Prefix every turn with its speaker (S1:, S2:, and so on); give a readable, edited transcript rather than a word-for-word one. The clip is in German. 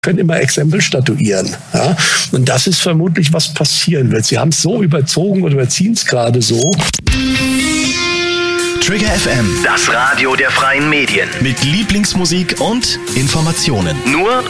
S1: können immer Exempel statuieren. Ja? Und das ist vermutlich, was passieren wird. Sie haben es so überzogen oder überziehen es gerade so.
S2: Trigger FM,
S3: das Radio der freien Medien.
S2: mit Lieblingsmusik und Informationen.
S3: Nur